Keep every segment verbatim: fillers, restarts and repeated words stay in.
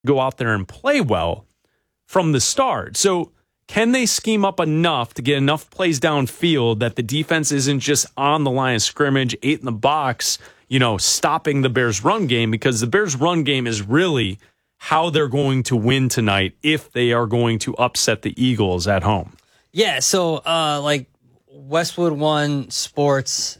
go out there and play well from the start. So can they scheme up enough to get enough plays downfield that the defense isn't just on the line of scrimmage, eight in the box, you know, stopping the Bears' run game? Because the Bears' run game is really how they're going to win tonight if they are going to upset the Eagles at home. Yeah, so uh, like Westwood One Sports,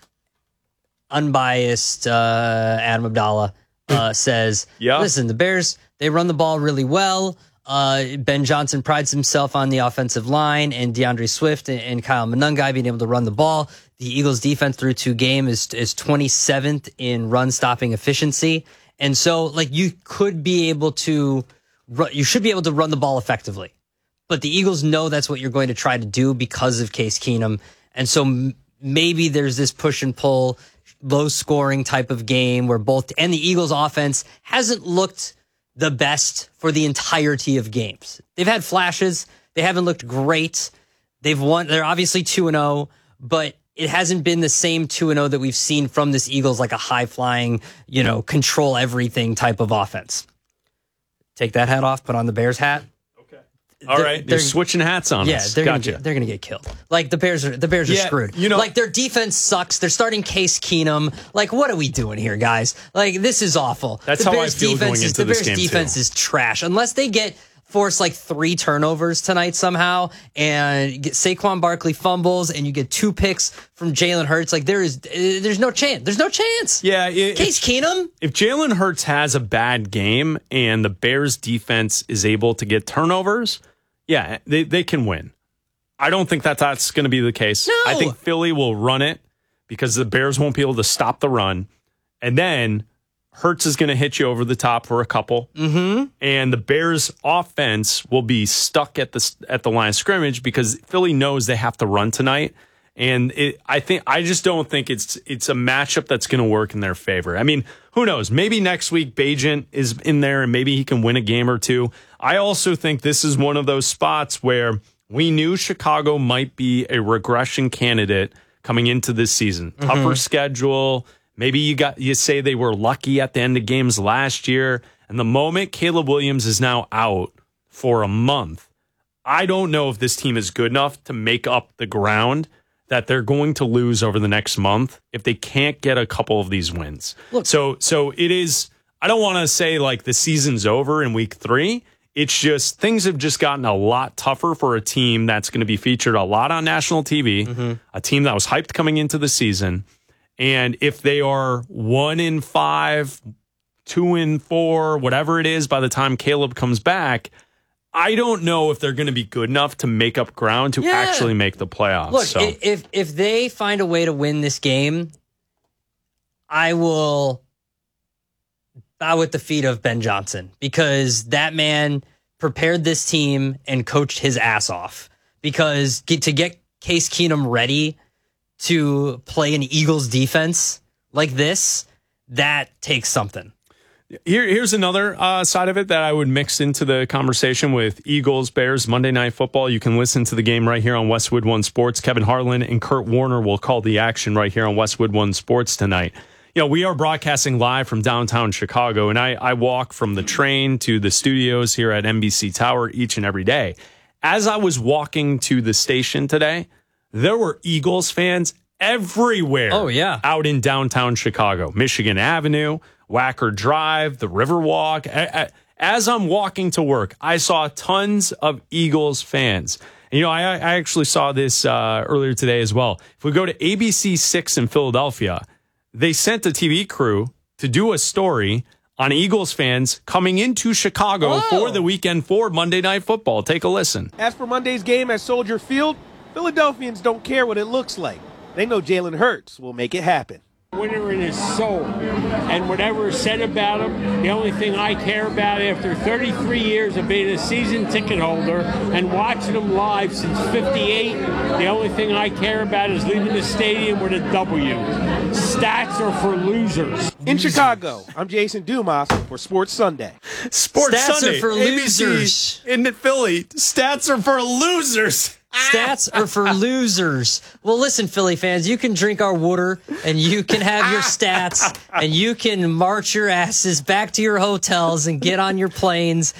unbiased uh, Adam Abdallah uh, says, yeah. listen, the Bears, they run the ball really well. Uh, Ben Johnson prides himself on the offensive line, and DeAndre Swift and, and Kyle Monangai being able to run the ball. The Eagles' defense through two games is, is twenty-seventh in run-stopping efficiency. And so, like, you could be able to, you should be able to run the ball effectively. But the Eagles know that's what you're going to try to do because of Case Keenum. And so m- maybe there's this push and pull, low scoring type of game where both, and the Eagles offense hasn't looked the best for the entirety of games. They've had flashes. They haven't looked great. They've won. They're obviously two and oh, but it hasn't been the same two and oh that we've seen from this Eagles, like a high flying, you know, control everything type of offense. Take that hat off, put on the Bears hat. All they're, right, they're switching hats on yeah, us. They're gotcha. Gonna, they're going to get killed. Like, the Bears are the Bears are yeah, screwed. You know, like, their defense sucks. They're starting Case Keenum. Like, what are we doing here, guys? Like, this is awful. That's the how Bears I feel going is, into the this Bears game, defense too. is trash. Unless they get force like three turnovers tonight somehow and get Saquon Barkley fumbles and you get two picks from Jalen Hurts, like, there is there's no chance. There's no chance. Yeah, it, Case if, Keenum. If Jalen Hurts has a bad game and the Bears defense is able to get turnovers, yeah, they, they can win. I don't think that that's going to be the case. No. I think Philly will run it because the Bears won't be able to stop the run. And then Hurts is going to hit you over the top for a couple. Mm-hmm. And the Bears offense will be stuck at the at the line of scrimmage because Philly knows they have to run tonight. And it, I think I just don't think it's it's a matchup that's going to work in their favor. I mean, who knows? Maybe next week Bagent is in there and maybe he can win a game or two. I also think this is one of those spots where we knew Chicago might be a regression candidate coming into this season. Mm-hmm. Tougher schedule. Maybe you got you say they were lucky at the end of games last year. And the moment Caleb Williams is now out for a month, I don't know if this team is good enough to make up the ground that they're going to lose over the next month if they can't get a couple of these wins. Look, so so it is, I don't want to say like the season's over in week three. It's just things have just gotten a lot tougher for a team that's going to be featured a lot on national T V, mm-hmm. a team that was hyped coming into the season. And if they are one in five, two in four, whatever it is by the time Caleb comes back, I don't know if they're going to be good enough to make up ground to yeah. actually make the playoffs. Look, so. if if they find a way to win this game, I will bow at the feet of Ben Johnson because that man prepared this team and coached his ass off. Because get, to get Case Keenum ready to play an Eagles defense like this, that takes something. Here, here's another uh, side of it that I would mix into the conversation with Eagles, Bears, Monday Night Football. You can listen to the game right here on Westwood One Sports. Kevin Harlan and Kurt Warner will call the action right here on Westwood One Sports tonight. You know, we are broadcasting live from downtown Chicago, and I, I walk from the train to the studios here at N B C Tower each and every day. As I was walking to the station today, there were Eagles fans everywhere. Oh, yeah. Out in downtown Chicago, Michigan Avenue, Wacker Drive, the Riverwalk. As I'm walking to work, I saw tons of Eagles fans. And, you know, I, I actually saw this uh, earlier today as well. If we go to A B C six in Philadelphia, they sent a T V crew to do a story on Eagles fans coming into Chicago Whoa. for the weekend for Monday Night Football. Take a listen. As for Monday's game at Soldier Field, Philadelphians don't care what it looks like. They know Jalen Hurts will make it happen. Winner in his soul, and whatever is said about him, the only thing I care about after thirty-three years of being a season ticket holder and watching him live since fifty-eight, the only thing I care about is leaving the stadium with a W. Stats are for losers. In Chicago, I'm Jason Dumas for Sports Sunday. Sports Stats Sunday are for A B C losers. in Philly. Stats are for losers. Stats are for losers. Well, listen, Philly fans, you can drink our water and you can have your stats and you can march your asses back to your hotels and get on your planes